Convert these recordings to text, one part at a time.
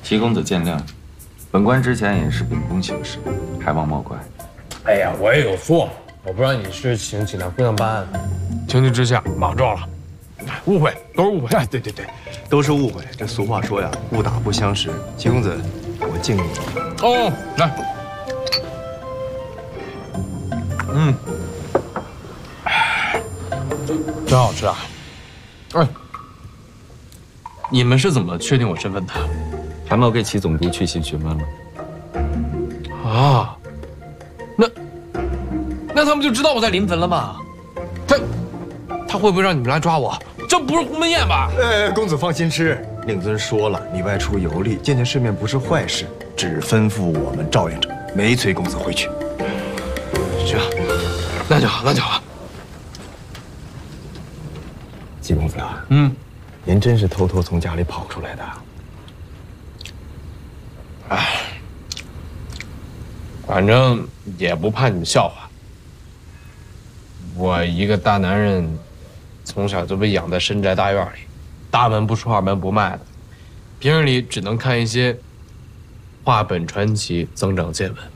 齐公子见谅，本官之前也是秉公行事，还望莫怪。 哎呀，我也有错，我不知道你是请济南姑娘办案的，情急之下莽撞了，误会都是误会。 哎，对，都是误会。这俗话说呀，误打不相识。齐公子，我敬你一杯。 哦，来，真好吃啊！哎，你们是怎么确定我身份的？ 韩某给齐总督去信询问了。 啊，那他们就知道我在临汾了吗？他会不会让你们来抓我？这不是鸿门宴吧？ 公子放心吃，令尊说了，你外出游历，见见世面不是坏事，只吩咐我们照应着，没催公子回去。 行，那就好。 季公子啊，您真是偷偷从家里跑出来的。 哎，反正也不怕你们笑话。我一个大男人，从小就被养在深宅大院里，大门不出二门不迈的，平日里只能看一些话本传奇，增长见闻。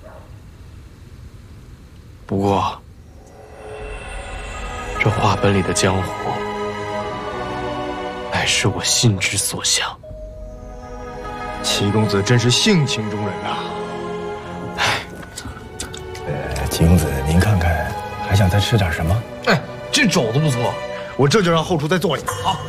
不过，这话本里的江湖，乃是我心之所向。 齐公子真是性情中人啊！齐公子，您看看，还想再吃点什么？ 哎，这肘子不错， 我这就让后厨再做一个。 好。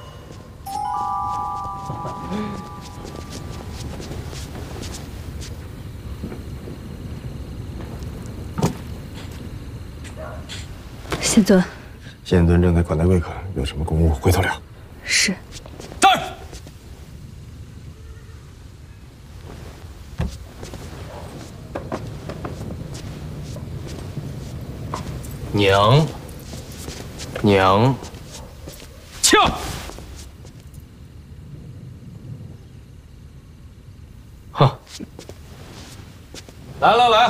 谢尊， 县尊正在款待贵客，有什么公务回头聊。 是。 站！娘，枪！哼！来，